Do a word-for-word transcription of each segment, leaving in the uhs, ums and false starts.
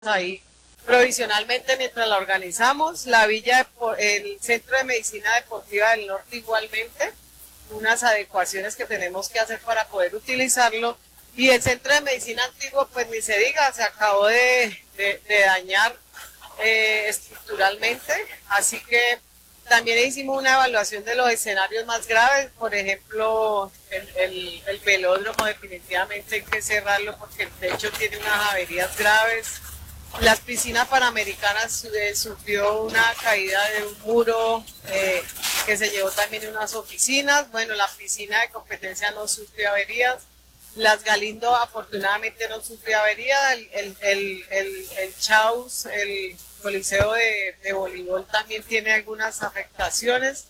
ahí provisionalmente mientras la organizamos. La villa, el Centro de Medicina Deportiva del Norte igualmente, unas adecuaciones que tenemos que hacer para poder utilizarlo. Y el Centro de Medicina Antiguo, pues ni se diga, se acabó de, de, de dañar eh, estructuralmente, así que también hicimos una evaluación de los escenarios más graves. Por ejemplo, el, el, el velódromo definitivamente hay que cerrarlo porque el techo tiene unas averías graves. Las piscinas panamericanas eh, sufrió una caída de un muro eh, que se llevó también unas oficinas. Bueno, la piscina de competencia no sufrió averías. Las Galindo afortunadamente no sufrió avería. El, el, el, el, el Chaus, el Coliseo de, de voleibol también tiene algunas afectaciones.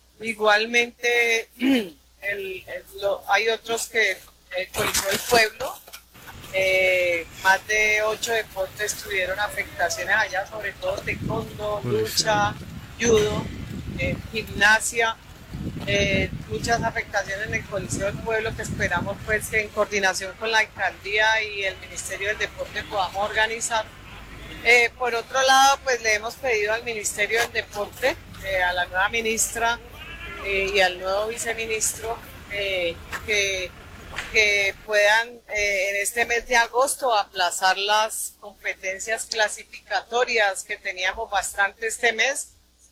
Igualmente el, el, lo, hay otros que el Coliseo del Pueblo. Eh, más de ocho deportes tuvieron afectaciones allá, sobre todo taekwondo, lucha, judo, eh, gimnasia, eh, muchas afectaciones en el Coliseo del Pueblo que esperamos pues que en coordinación con la alcaldía y el Ministerio del Deporte podamos organizar. Eh, por otro lado, pues le hemos pedido al Ministerio del Deporte, eh, a la nueva ministra eh, y al nuevo viceministro eh, que que puedan eh, en este mes de agosto aplazar las competencias clasificatorias que teníamos bastante este mes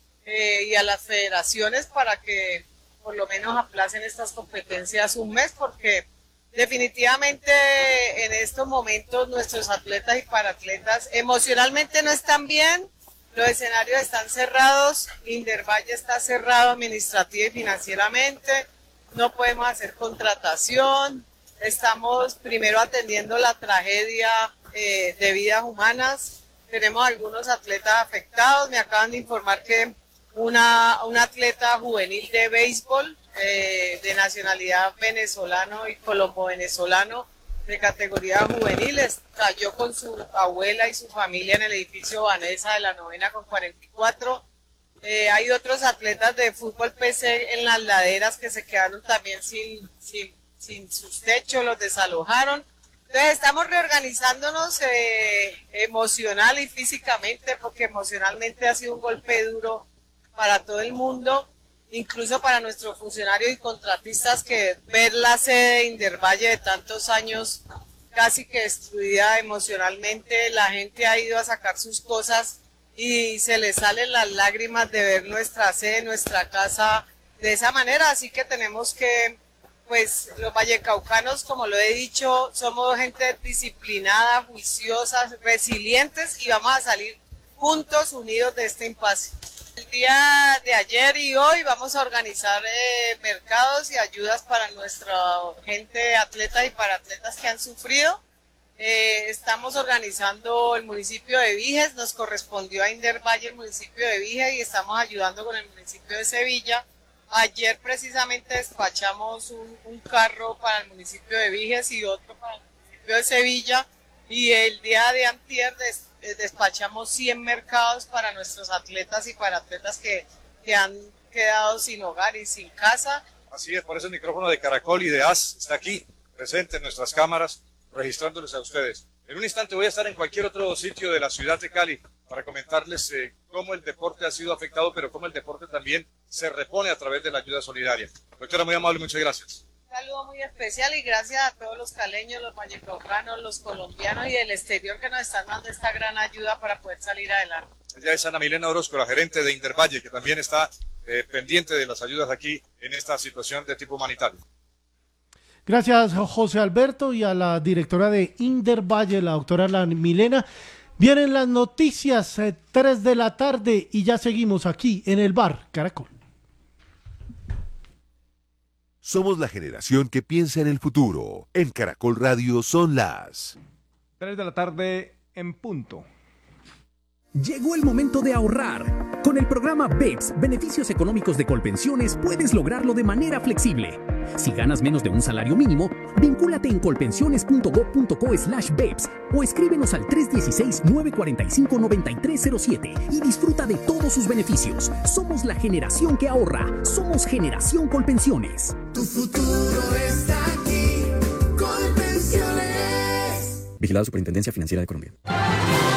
eh, y a las federaciones para que por lo menos aplacen estas competencias un mes, porque definitivamente en estos momentos nuestros atletas y paratletas emocionalmente no están bien, los escenarios están cerrados, Indervalle está cerrado administrativa y financieramente. No podemos hacer contratación, estamos primero atendiendo la tragedia eh, de vidas humanas, tenemos algunos atletas afectados, me acaban de informar que una, una atleta juvenil de béisbol eh, de nacionalidad venezolano y colombo-venezolano de categoría juvenil cayó con su abuela y su familia en el edificio Vanessa de la novena con cuarenta y cuatro. Eh, hay otros atletas de fútbol P C en las laderas que se quedaron también sin, sin, sin sus techos, los desalojaron. Entonces estamos reorganizándonos eh, emocional y físicamente, porque emocionalmente ha sido un golpe duro para todo el mundo, incluso para nuestros funcionarios y contratistas, que ver la sede de Indervalle de tantos años casi que destruida emocionalmente. La gente ha ido a sacar sus cosas y se les salen las lágrimas de ver nuestra sede, nuestra casa de esa manera, así que tenemos que, pues los vallecaucanos, como lo he dicho, somos gente disciplinada, juiciosa, resilientes y vamos a salir juntos, unidos de este impasse. El día de ayer y hoy vamos a organizar eh, mercados y ayudas para nuestra gente atleta y para atletas que han sufrido. Eh, estamos organizando el municipio de Viges, nos correspondió a Indervalle el municipio de Viges y estamos ayudando con el municipio de Sevilla. Ayer precisamente despachamos un, un carro para el municipio de Viges y otro para el municipio de Sevilla, y el día de antier des, despachamos cien mercados para nuestros atletas y para atletas que, que han quedado sin hogar y sin casa. Así es, por eso el micrófono de Caracol y de A S está aquí, presente en nuestras cámaras, registrándoles a ustedes. En un instante voy a estar en cualquier otro sitio de la ciudad de Cali para comentarles eh, cómo el deporte ha sido afectado, pero cómo el deporte también se repone a través de la ayuda solidaria. Doctora, muy amable, muchas gracias. Un saludo muy especial y gracias a todos los caleños, los vallecaucanos, los colombianos y del exterior que nos están dando esta gran ayuda para poder salir adelante. Ella es Ana Milena Orozco, la gerente de Indervalle, que también está eh, pendiente de las ayudas aquí en esta situación de tipo humanitario. Gracias, José Alberto, y a la directora de Indervalle, la doctora Ana Milena. Vienen las noticias, eh, tres de la tarde, y ya seguimos aquí en el bar Caracol. Somos la generación que piensa en el futuro. En Caracol Radio son las tres de la tarde en punto. Llegó el momento de ahorrar. Con el programa B E P S, Beneficios Económicos de Colpensiones, puedes lograrlo de manera flexible. Si ganas menos de un salario mínimo, vincúlate en colpensiones punto gob punto co slash B E P S o escríbenos al tres uno seis, nueve cuatro cinco, nueve tres cero siete y disfruta de todos sus beneficios. Somos la generación que ahorra. Somos Generación Colpensiones. Tu futuro está aquí. Colpensiones. Vigilado Superintendencia Financiera de Colombia.